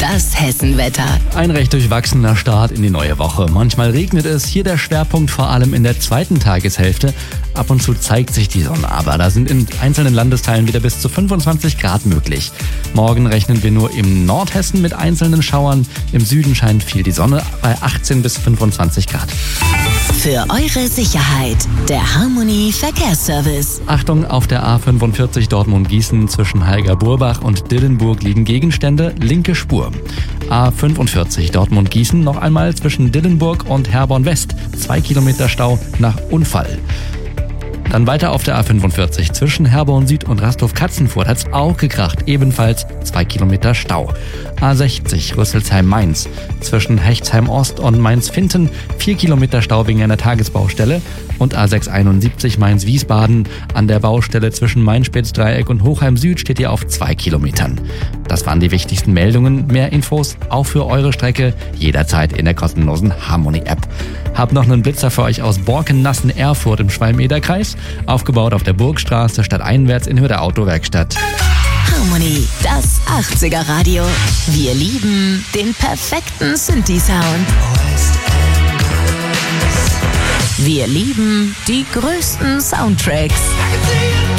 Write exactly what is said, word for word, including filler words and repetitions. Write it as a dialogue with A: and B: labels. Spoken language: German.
A: das Hessenwetter.
B: Ein recht durchwachsener Start in die neue Woche. Manchmal regnet es, hier der Schwerpunkt vor allem in der zweiten Tageshälfte. Ab und zu zeigt sich die Sonne, aber da sind in einzelnen Landesteilen wieder bis zu fünfundzwanzig Grad möglich. Morgen rechnen wir nur im Nordhessen mit einzelnen Schauern. Im Süden scheint viel die Sonne bei achtzehn bis fünfundzwanzig Grad.
A: Für eure Sicherheit, der Harmony Verkehrsservice.
B: Achtung, auf der A fünfundvierzig Dortmund-Gießen zwischen Heiger-Burbach und Dillenburg liegen Gegenstände, linke Spur. A fünfundvierzig Dortmund-Gießen noch einmal zwischen Dillenburg und Herborn-West, zwei Kilometer Stau nach Unfall. Dann weiter auf der A fünfundvierzig zwischen Herborn Süd und Rasthof-Katzenfurt hat's auch gekracht, ebenfalls zwei Kilometer Stau. A sechzig Rüsselsheim-Mainz zwischen Hechtsheim Ost und Mainz-Finten, vier Kilometer Stau wegen einer Tagesbaustelle. Und A sechshunderteinundsiebzig Mainz-Wiesbaden an der Baustelle zwischen Main-Spitz-Dreieck und Hochheim Süd steht ihr auf zwei Kilometern. Das waren die wichtigsten Meldungen. Mehr Infos auch für eure Strecke jederzeit in der kostenlosen Harmony-App. Hab noch einen Blitzer für euch aus Borken-Nassen-Erfurt im Schwalm-Eder-Kreis, aufgebaut auf der Burgstraße stadteinwärts in Höhe der Autowerkstatt.
A: Harmony, das achtziger Radio. Wir lieben den perfekten Synthi-Sound. Wir lieben die größten Soundtracks.